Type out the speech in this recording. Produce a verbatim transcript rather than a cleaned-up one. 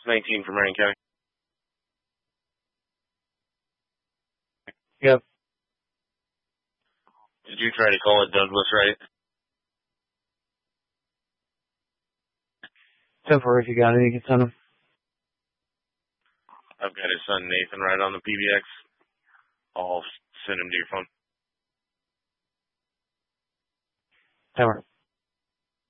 nineteen from Marion County. Yep. Did you try to call it Douglas, right? So far, if you got it, you can send them. I've got his son Nathan right on the P B X. I'll send him to your phone. Over.